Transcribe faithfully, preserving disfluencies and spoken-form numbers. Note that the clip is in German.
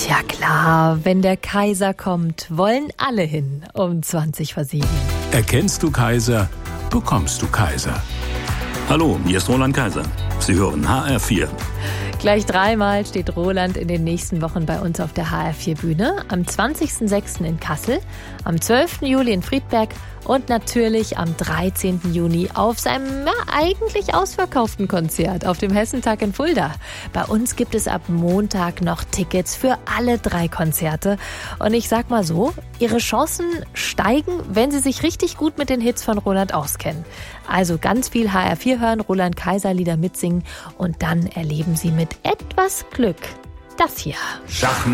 Ja klar, wenn der Kaiser kommt, wollen alle hin um zwanzig vor sieben. Erkennst du Kaiser, bekommst du Kaiser. Hallo, hier ist Roland Kaiser. Sie hören H R vier. Gleich dreimal steht Roland in den nächsten Wochen bei uns auf der H R vier Bühne. Am zwanzigsten sechsten in Kassel, am zwölften Juli in Friedberg und natürlich am dreizehnten Juni auf seinem ja, eigentlich ausverkauften Konzert auf dem Hessentag in Fulda. Bei uns gibt es ab Montag noch Tickets für alle drei Konzerte. Und ich sag mal so, Ihre Chancen steigen, wenn Sie sich richtig gut mit den Hits von Roland auskennen. Also ganz viel H R vier hören, Roland Kaiser Lieder mitsingen und dann erleben Sie mit etwas Glück das hier. Schach